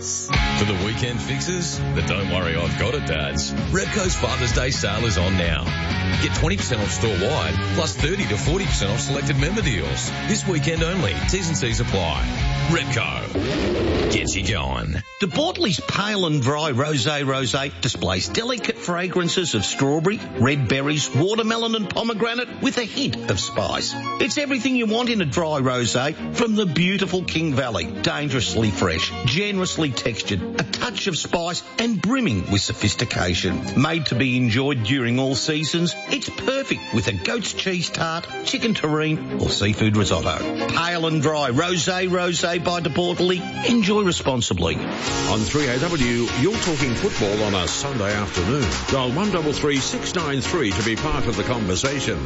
Insurance. For the weekend fixes, the don't worry I've got it dads, Repco's Father's Day sale is on now. Get 20% off store-wide, plus 30 to 40% off selected member deals. This weekend only. T's and C's apply. Repco. Gets you going. De Bortoli's Pale and Dry Rosé displays delicate fragrances of strawberry, red berries, watermelon and pomegranate with a hint of spice. It's everything you want in a dry rosé from the beautiful King Valley. Dangerously fresh, generously textured, a touch of spice and brimming with sophistication. Made to be enjoyed during all seasons, it's perfect with a goat's cheese tart, chicken terrine or seafood risotto. Pale and Dry Rosé by De Bortoli. Enjoy responsibly. On 3AW, you're talking football on a Sunday afternoon. Dial 133 693 to be part of the conversation.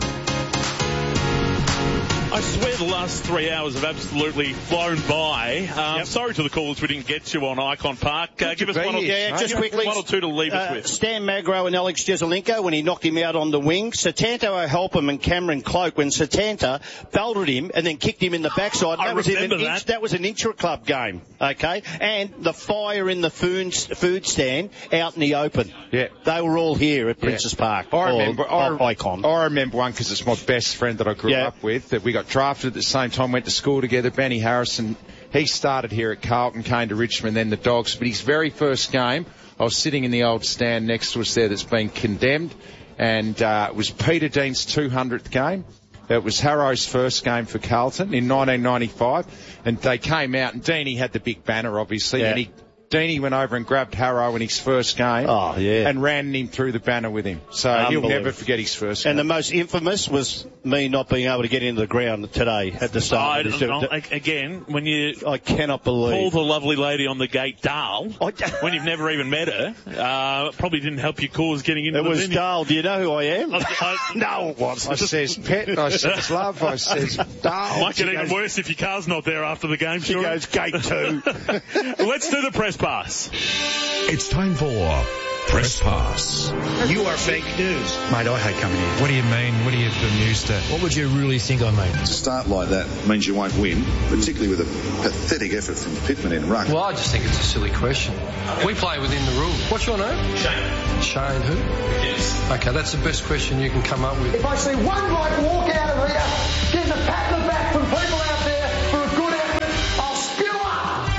I swear the last 3 hours have absolutely flown by. Sorry to the callers we didn't get to on Icon Park. Give us one or two to leave us with. Stan Magro and Alex Jezelenko when he knocked him out on the wing. Satanto O'Halpum and Cameron Cloak when Satanta belted him and then kicked him in the backside. That was an intra-club game, okay? And the fire in the food stand out in the open. Yeah. They were all here at Princess Park. Icon. I remember one because it's my best friend that I grew up with, that we got drafted at the same time, went to school together, Benny Harrison. He started here at Carlton, came to Richmond, then the Dogs. But his very first game, I was sitting in the old stand next to us there that's been condemned, and it was Peter Dean's 200th game. It was Harrow's first game for Carlton in 1995, and they came out, and Deanie had the big banner, obviously, and Deanie went over and grabbed Harrow in his first game and ran him through the banner with him. So he'll never forget his first game. And the most infamous was me not being able to get into the ground today at the start. Again, when I cannot believe. Call the lovely lady on the gate Dahl, when you've never even met her, probably didn't help your cause getting into the venue. It was Dahl. Do you know who I am? No, it wasn't. I says pet, I says love, I says Dahl. Might get even worse if your car's not there after the game. She goes gate 2. Let's do the press pass. It's time for Press Pass. You are fake news. Mate, I hate coming here. What do you mean? What are you bemused at? What would you really think I mean? To start like that means you won't win, particularly with a pathetic effort from Pittman in ruck. Well, I just think it's a silly question. We play within the rules. What's your name? Shane. Shane who? Yes. Okay, that's the best question you can come up with. If I see one bloke walk out of here, getting a pat on the back from people out there for a good effort, I'll spew up.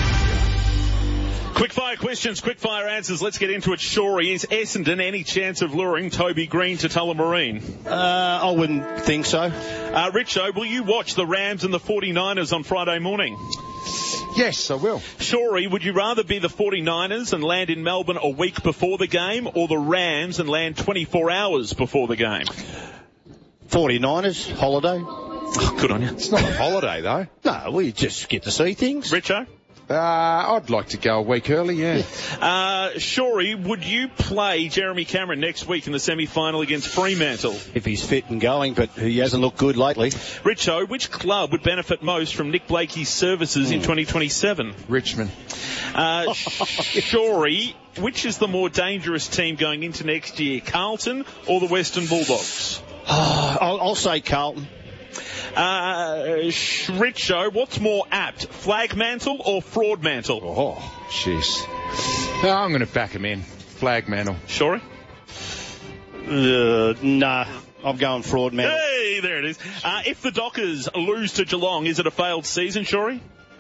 Quickfire questions, quickfire answers. Let's get into it. Shorey, is Essendon any chance of luring Toby Green to Tullamarine? I wouldn't think so. Richo, will you watch the Rams and the 49ers on Friday morning? Yes, I will. Shorey, would you rather be the 49ers and land in Melbourne a week before the game, or the Rams and land 24 hours before the game? 49ers, holiday. Oh, good on you. It's not a holiday, though. No, we just get to see things. Richo? I'd like to go a week early, Shorey, would you play Jeremy Cameron next week in the semi-final against Fremantle? If he's fit and going, but he hasn't looked good lately. Richo, which club would benefit most from Nick Blakey's services in 2027? Richmond. Shorey, which is the more dangerous team going into next year, Carlton or the Western Bulldogs? I'll say Carlton. Richo, what's more apt, flag mantle or fraud mantle? Oh, jeez. No, I'm going to back him in. Flag mantle. Shorey? Nah, I'm going fraud mantle. Hey, there it is. If the Dockers lose to Geelong, is it a failed season, Shorey?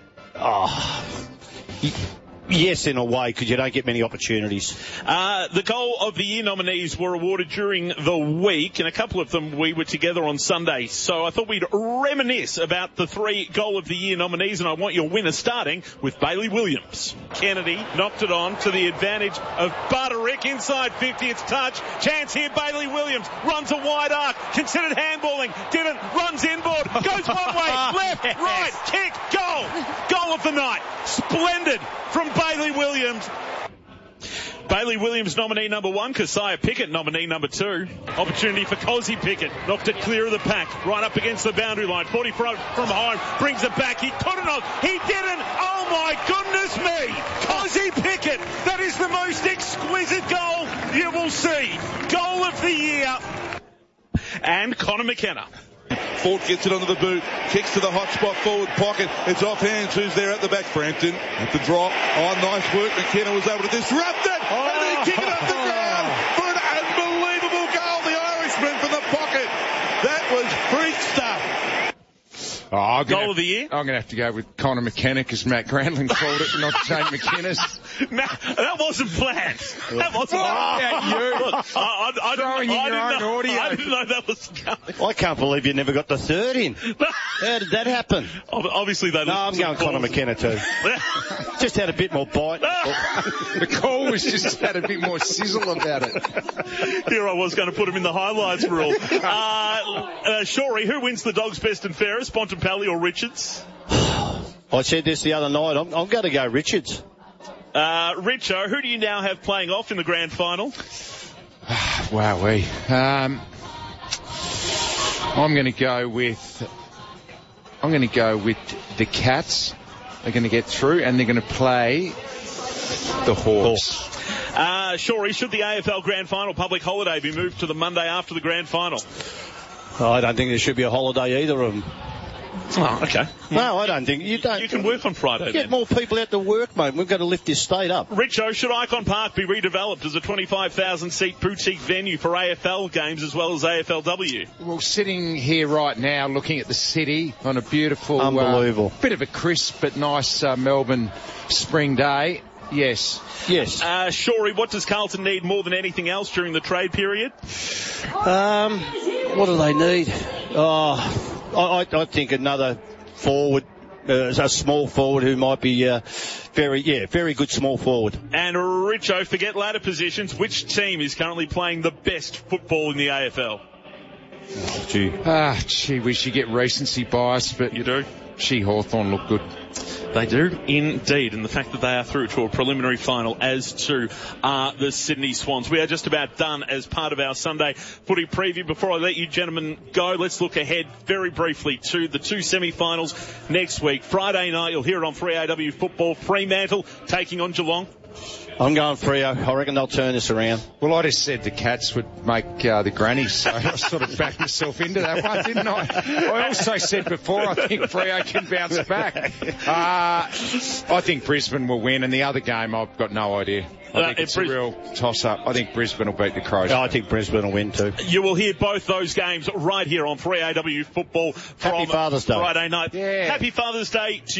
Yes, in a way, because you don't get many opportunities. The Goal of the Year nominees were awarded during the week, and a couple of them we were together on Sunday. So I thought we'd reminisce about the 3 Goal of the Year nominees, and I want your winner starting with Bailey Williams. Kennedy knocked it on to the advantage of Barterick inside 50. It's touch. Chance here, Bailey Williams runs a wide arc. Considered handballing. Didn't. Runs inboard. Goes one way. Left. Right. Kick. Goal. Goal of the night. Splendid from Bailey Williams. Bailey Williams, nominee number 1. Keziah Pickett, nominee number 2. Opportunity for Kozzie Pickett. Knocked it clear of the pack. Right up against the boundary line. 40 from home. Brings it back. He couldn't. He didn't. Oh, my goodness me. Kozzie Pickett. That is the most exquisite goal you will see. Goal of the year. And Connor McKenna. Ford gets it onto the boot, kicks to the hot spot forward pocket. It's off hands. Who's there at the back? Frampton at the drop. Oh, nice work. McKenna was able to disrupt it. And then kick it up the ground for an unbelievable goal. The Irishman from the pocket. That was freak stuff. Goal of the year? I'm going to have to go with Connor McKenna because Matt Grandling called it, not Shane McInnes. That wasn't planned. That wasn't planned. Look, I didn't know that was coming. I can't believe you never got the third in. How did that happen? Obviously, they. No, I'm going Connor McKenna too. Just had a bit more bite. The call was just had a bit more sizzle about it. Here I was going to put him in the highlights rule. Shorey, who wins the Dogs Best and Fairest, Bontempelli or Richards? I said this the other night. I'm going to go Richards. Richo, who do you now have playing off in the grand final? Wowee. I'm going to go with the Cats. They're going to get through and they're going to play the Hawks. Shorey, should the AFL grand final public holiday be moved to the Monday after the grand final? I don't think there should be a holiday either of them. Oh, okay. No, I don't think. You can work on Friday. Get more people out to work, mate. We've got to lift this state up. Richo, should Icon Park be redeveloped as a 25,000-seat boutique venue for AFL games as well as AFLW? Well, sitting here right now looking at the city on a beautiful, unbelievable, bit of a crisp but nice Melbourne spring day, yes. Shorey, what does Carlton need more than anything else during the trade period? What do they need? I think another forward, a small forward who might be very good small forward. And Richo, forget ladder positions. Which team is currently playing the best football in the AFL? Gee, we should get recency bias, but you do. Hawthorn look good. They do, indeed, and the fact that they are through to a preliminary final, as to the Sydney Swans. We are just about done as part of our Sunday footy preview. Before I let you gentlemen go, let's look ahead very briefly to the two semi-finals next week. Friday night, you'll hear it on 3AW Football. Fremantle taking on Geelong. I'm going Freo. I reckon they'll turn this around. Well, I just said the Cats would make the grannies, so I sort of backed myself into that one, didn't I? I also said before I think Freo can bounce back. I think Brisbane will win, and the other game I've got no idea. I think it's a real toss-up. I think Brisbane will beat the Crows. I think Brisbane will win too. You will hear both those games right here on 3AW Football from Happy Father's Day. Friday night. Yeah. Happy Father's Day to